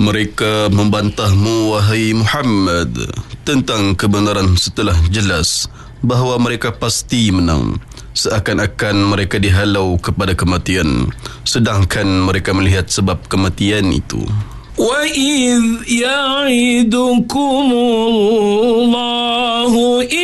Mereka membantahmu, wahai Muhammad, tentang kebenaran setelah jelas bahawa mereka pasti menang, seakan-akan mereka dihalau kepada kematian, sedangkan mereka melihat sebab kematian itu. وَإِذْ يَعِدُكُمُ اللَّهُ